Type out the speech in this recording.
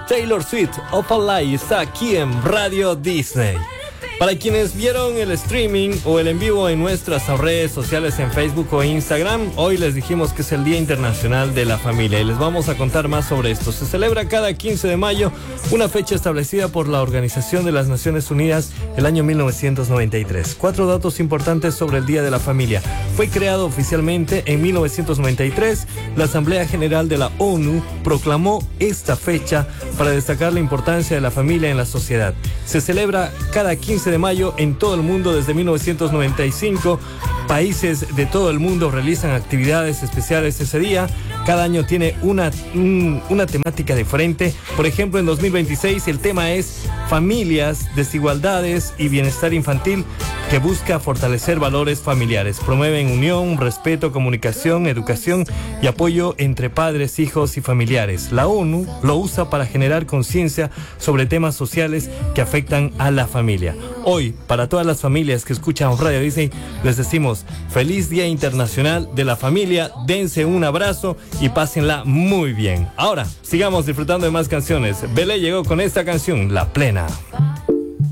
Taylor Swift, Of a Lie, está aquí en Radio Disney. Para quienes vieron el streaming o el en vivo en nuestras redes sociales en Facebook o Instagram, hoy les dijimos que es el Día Internacional de la Familia y les vamos a contar más sobre esto. Se celebra cada 15 de mayo, una fecha establecida por la Organización de las Naciones Unidas el año 1993. 4 datos importantes sobre el Día de la Familia. Fue creado oficialmente en 1993. La Asamblea General de la ONU proclamó esta fecha para destacar la importancia de la familia en la sociedad. Se celebra cada 15 de mayo en todo el mundo desde 1995. Países de todo el mundo realizan actividades especiales ese día. Cada año tiene una temática diferente. Por ejemplo, en 2026 el tema es familias, desigualdades y bienestar infantil, que busca fortalecer valores familiares. Promueven unión, respeto, comunicación, educación y apoyo entre padres, hijos y familiares. La ONU lo usa para generar conciencia sobre temas sociales que afectan a la familia. Hoy, para todas las familias que escuchan Radio Disney, les decimos feliz Día Internacional de la Familia. Dense un abrazo y pásenla muy bien. Ahora, sigamos disfrutando de más canciones. Belé llegó con esta canción, La Plena.